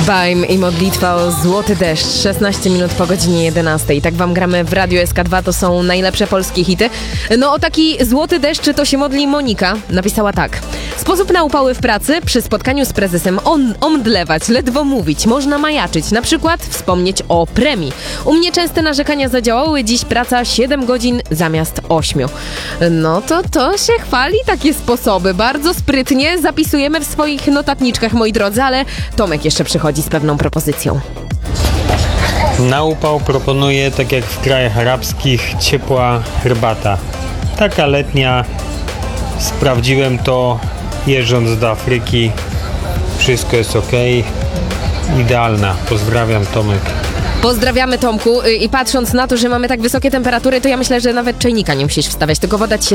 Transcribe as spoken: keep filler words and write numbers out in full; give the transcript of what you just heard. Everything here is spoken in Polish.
Bajm i modlitwa o złoty deszcz. szesnaście minut po godzinie jedenastej. Tak wam gramy w Radiu S K dwa, to są najlepsze polskie hity. No o taki złoty deszcz to się modli Monika. Napisała tak. Sposób na upały w pracy, przy spotkaniu z prezesem on, omdlewać, ledwo mówić, można majaczyć, na przykład wspomnieć o premii. U mnie częste narzekania zadziałały, dziś praca siedem godzin zamiast ośmiu. No to to się chwali takie sposoby. Bardzo sprytnie zapisujemy w swoich notatniczkach, moi drodzy, ale Tomek jeszcze przychodzi z pewną propozycją. Na upał proponuję, tak jak w krajach arabskich, ciepła herbata. Taka letnia. Sprawdziłem to jeżdżąc do Afryki. Wszystko jest ok. Idealna. Pozdrawiam, Tomek. Pozdrawiamy, Tomku. I patrząc na to, że mamy tak wysokie temperatury, to ja myślę, że nawet czajnika nie musisz wstawiać, tylko woda ci się